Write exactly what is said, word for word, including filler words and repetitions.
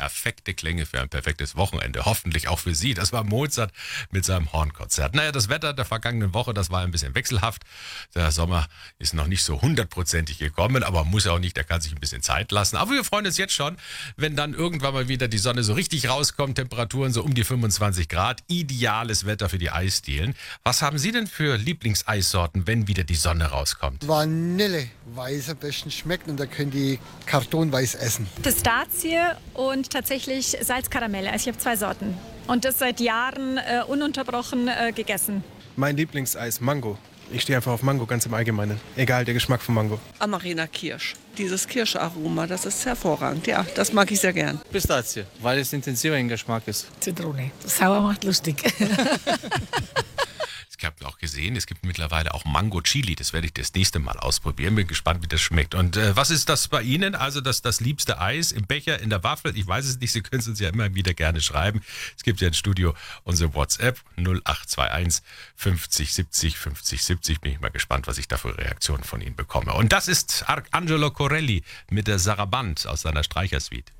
perfekte Klänge für ein perfektes Wochenende. Hoffentlich auch für Sie. Das war Mozart mit seinem Hornkonzert. Naja, das Wetter der vergangenen Woche, das war ein bisschen wechselhaft. Der Sommer ist noch nicht so hundertprozentig gekommen, aber muss ja auch nicht, der kann sich ein bisschen Zeit lassen. Aber wir freuen uns jetzt schon, wenn dann irgendwann mal wieder die Sonne so richtig rauskommt, Temperaturen so um die fünfundzwanzig Grad. Ideales Wetter für die Eisdielen. Was haben Sie denn für Lieblingseissorten, wenn wieder die Sonne rauskommt? Vanille, weiß am besten schmeckt und da können die kartonweiß essen. Pistazie und tatsächlich Salzkaramelle. Also ich habe zwei Sorten. Und das seit Jahren äh, ununterbrochen äh, gegessen. Mein Lieblingseis, Mango. Ich stehe einfach auf Mango ganz im Allgemeinen. Egal, der Geschmack von Mango. Amarena Kirsch. Dieses Kirscharoma, das ist hervorragend. Ja, das mag ich sehr gern. Pistazie, weil es intensiver im Geschmack ist. Zitrone. Sauer macht lustig. Ich habe auch gesehen, es gibt mittlerweile auch Mango Chili. Das werde ich das nächste Mal ausprobieren. Bin gespannt, wie das schmeckt. Und äh, was ist das bei Ihnen? Also das, das liebste Eis im Becher, in der Waffel? Ich weiß es nicht. Sie können es uns ja immer wieder gerne schreiben. Es gibt ja im Studio unsere WhatsApp null acht zwei eins fünfzig siebzig fünfzig siebzig. Bin ich mal gespannt, was ich da für Reaktionen von Ihnen bekomme. Und das ist Arcangelo Corelli mit der Saraband aus seiner Streichersuite.